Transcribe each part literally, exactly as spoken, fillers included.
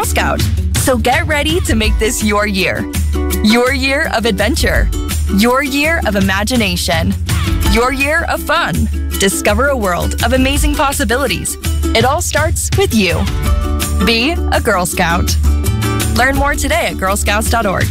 Girl Scout. So get ready to make this your year. Your year of adventure. Your year of imagination. Your year of fun. Discover a world of amazing possibilities. It all starts with you. Be a Girl Scout. Learn more today at girl scouts dot org.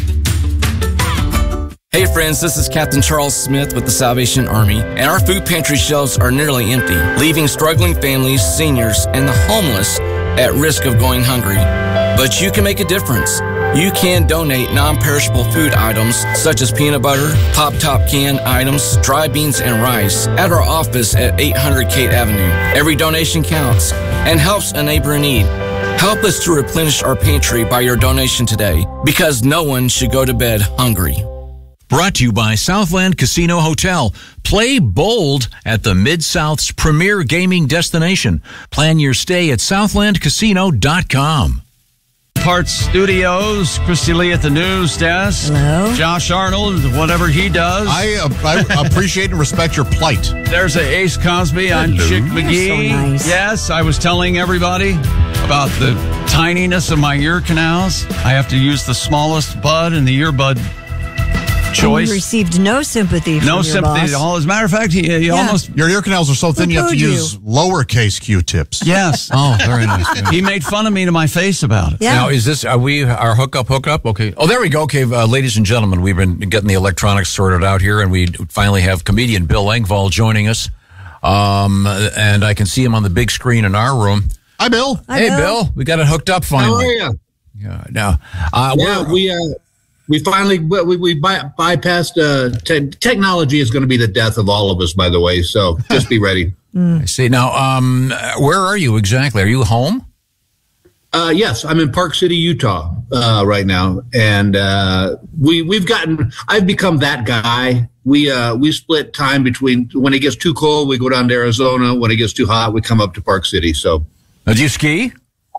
Hey friends, this is Captain Charles Smith with the Salvation Army, and our food pantry shelves are nearly empty, leaving struggling families, seniors, and the homeless at risk of going hungry. But you can make a difference. You can donate non-perishable food items such as peanut butter, pop-top can items, dry beans, and rice at our office at eight hundred Kate Avenue. Every donation counts and helps a neighbor in need. Help us to replenish our pantry by your donation today, because no one should go to bed hungry. Brought to you by Southland Casino Hotel. Play bold at the Mid-South's premier gaming destination. Plan your stay at southland casino dot com. Parts Studios, Christy Lee at the news desk. Hello. Josh Arnold, whatever he does. I, uh, I appreciate and respect your plight. There's a Ace Cosby. I'm Hello. Chick McGee. So nice. Yes, I was telling everybody about the tininess of my ear canals. I have to use the smallest bud in the earbud choice. And you received no sympathy from No your sympathy boss. at all. As a matter of fact, he, he Yeah. almost... Your ear canals are so thin Who you have to told you? use lowercase Q-tips. Yes. Oh, very nice. He made fun of me to my face about it. Yeah. Now, is this, are we, our hookup, hookup? Okay. Oh, there we go. Okay, uh, ladies and gentlemen, we've been getting the electronics sorted out here, and we finally have comedian Bill Engvall joining us. Um, and I can see him on the big screen in our room. Hi, Bill. Hi, Hey, Bill. Bill, we got it hooked up finally. How are you? Yeah. Now, uh, Yeah, we're- we uh, we finally we we by, bypassed. Uh, te- technology is going to be the death of all of us, by the way. So just be ready. I see. Now, um, where are you exactly? Are you home? Uh, yes, I'm in Park City, Utah, uh, right now, and uh, we we've gotten. I've become that guy. We uh, we split time between when it gets too cold, we go down to Arizona. When it gets too hot, we come up to Park City. So, Uh, do you ski?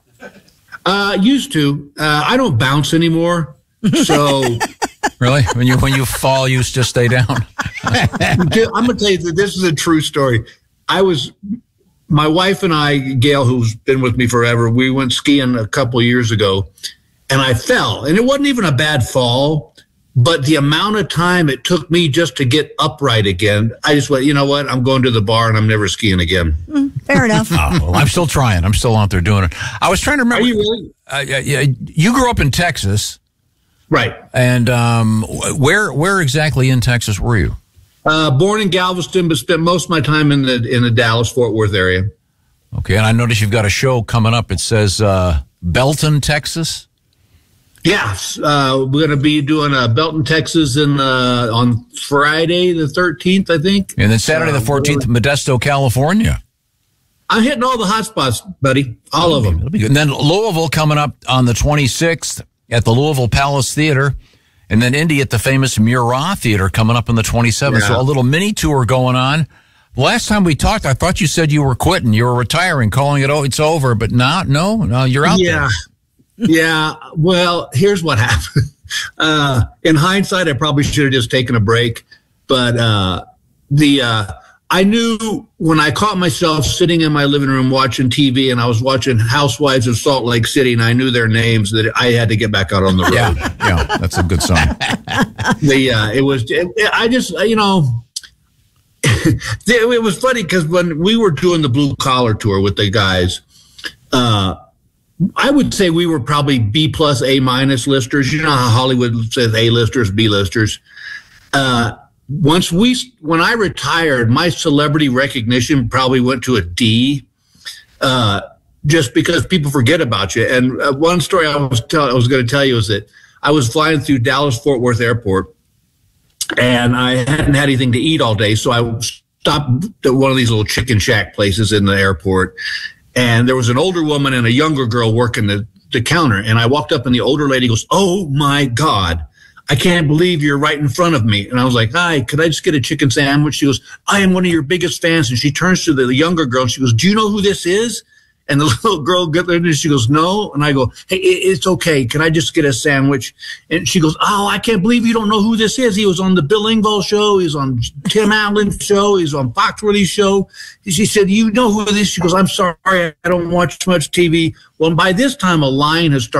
uh, used to. Uh, I don't bounce anymore. So. Really? When you when you fall, you just stay down. I'm going to tell you that this is a true story. I was, my wife and I, Gail, who's been with me forever, we went skiing a couple years ago, and I fell. And it wasn't even a bad fall, but the amount of time it took me just to get upright again, I just went, you know what? I'm going to the bar, and I'm never skiing again. Fair enough. Oh, well, I'm still trying. I'm still out there doing it. I was trying to remember. Are you really? Uh, yeah, yeah, you grew up in Texas. Right. And um, where where exactly in Texas were you? Uh, born in Galveston, but spent most of my time in the in the Dallas-Fort Worth area. Okay, and I noticed you've got a show coming up. It says uh, Belton, Texas. Yes, uh, we're going to be doing uh, Belton, Texas, in, uh, on Friday the thirteenth, I think. And then Saturday the Uh, fourteenth, Modesto, California. I'm hitting all the hot spots, buddy. All of them. It'll be good. And then Louisville coming up on the twenty-sixth at the Louisville Palace Theater. And then Indy at the famous Murat Theater coming up on the twenty-seventh. Yeah. So a little mini tour going on. Last time we talked, I thought you said you were quitting. You were retiring, calling it, oh, it's over. But not, no, no, you're out Yeah. there. Yeah. Well, here's what happened. Uh, in hindsight, I probably should have just taken a break. But uh, the uh, I knew when I caught myself sitting in my living room watching T V, and I was watching Housewives of Salt Lake City, and I knew their names, that I had to get back out on the road. Yeah, yeah, that's a good sign. the uh, it was it, I just you know it was funny because when we were doing the blue collar tour with the guys, uh, I would say we were probably B plus A minus listers. You know how Hollywood says A listers, B listers. Uh, once we when I retired, my celebrity recognition probably went to a D. Uh, just because people forget about you. And uh, one story I was tell, I was going to tell you is that I was flying through Dallas-Fort Worth Airport, and I hadn't had anything to eat all day, so I stopped at one of these little chicken shack places in the airport, and there was an older woman and a younger girl working the, the counter, and I walked up, and the older lady goes, "Oh, my God, I can't believe you're right in front of me." And I was like, "Hi, could I just get a chicken sandwich?" She goes, "I am one of your biggest fans." And she turns to the younger girl, and she goes, "Do you know who this is?" And the little girl gets there and she goes, "No." And I go, "Hey, it's okay. Can I just get a sandwich?" And she goes, "Oh, I can't believe you don't know who this is. He was on the Bill Engvall show. He's on Tim Allen's show. He's on Foxworthy's show." She said, "You know who this is?" She goes, "I'm sorry. I don't watch much T V." Well, by this time, a line has started.